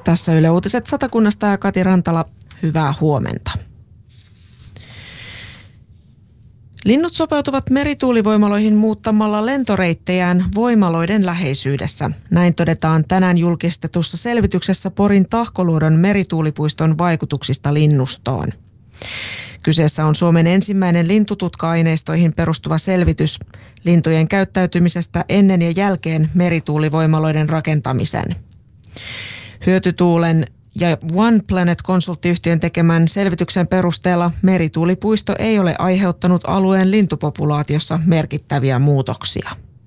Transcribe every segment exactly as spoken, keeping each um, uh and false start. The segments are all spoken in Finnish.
Tässä Yle Uutiset Satakunnasta ja Kati Rantala. Hyvää huomenta. Linnut sopeutuvat merituulivoimaloihin muuttamalla lentoreittejään voimaloiden läheisyydessä. Näin todetaan tänään julkistetussa selvityksessä Porin Tahkoluodon merituulipuiston vaikutuksista linnustoon. Kyseessä on Suomen ensimmäinen lintututka-aineistoihin perustuva selvitys lintujen käyttäytymisestä ennen ja jälkeen merituulivoimaloiden rakentamisen. Hyötytuulen ja One Planet-konsulttiyhtiön tekemän selvityksen perusteella merituulipuisto ei ole aiheuttanut alueen lintupopulaatiossa merkittäviä muutoksia.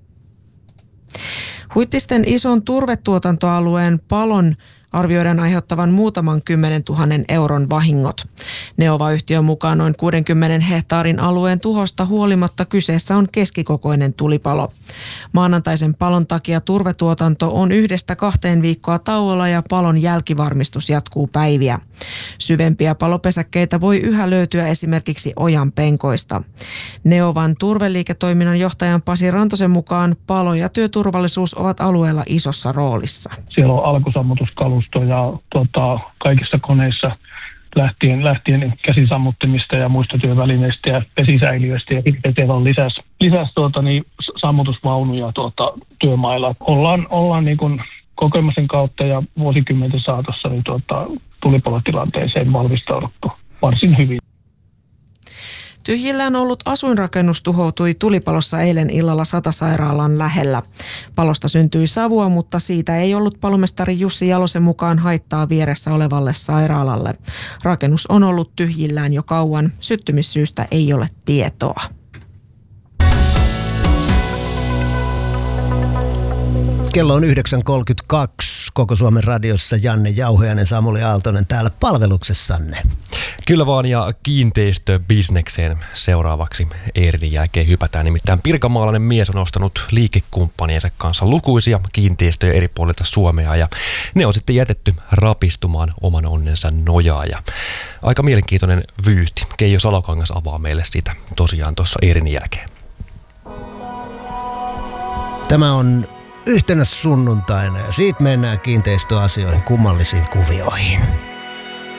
Huittisten ison turvetuotantoalueen palon arvioidaan aiheuttavan muutaman kymmenen tuhannen euron vahingot. Neova-yhtiön mukaan noin kuudenkymmenen hehtaarin alueen tuhosta huolimatta kyseessä on keskikokoinen tulipalo. Maanantaisen palon takia turvetuotanto on yhdestä kahteen viikkoa tauolla ja palon jälkivarmistus jatkuu päiviä. Syvempiä palopesäkkeitä voi yhä löytyä esimerkiksi ojan penkoista. Neovan turveliiketoiminnan johtajan Pasi Rantosen mukaan palo- ja työturvallisuus ovat alueella isossa roolissa. Siellä on alkusammutuskalusto ja tota, kaikissa koneissa lähtien, lähtien käsisammuttimista ja muista työvälineistä ja vesisäiliöistä ja sitten siellä on lisäs, lisäs tuota, niin, sammutusvaunuja tuota, työmailla. Ollaan, ollaan niin kuin kokemuksen kautta ja vuosikymmenten saatossa niin tuota, tulipalotilanteeseen valmistauduttu varsin hyvin. Tyhjillään ollut asuinrakennus tuhoutui tulipalossa eilen illalla Satasairaalan lähellä. Palosta syntyi savua, mutta siitä ei ollut palomestari Jussi Jalosen mukaan haittaa vieressä olevalle sairaalalle. Rakennus on ollut tyhjillään jo kauan. Syttymissyystä ei ole tietoa. Kello on yhdeksän kolmekymmentäkaksi. Koko Suomen radiossa Janne Jauhojainen, Samuli Aaltonen täällä palveluksessanne. Kyllä vaan, ja kiinteistöbisnekseen seuraavaksi Eerinin jälkeen hypätään. Nimittäin pirkanmaalainen mies on ostanut liikekumppaniensa kanssa lukuisia kiinteistöjä eri puolilta Suomea, ja ne on sitten jätetty rapistumaan oman onnensa nojaa. Ja aika mielenkiintoinen vyyhti. Keijo Salokangas avaa meille sitä tosiaan tuossa Eerinin jälkeen. Tämä on yhtenä sunnuntaina ja siitä mennään kiinteistöasioihin, kummallisiin kuvioihin.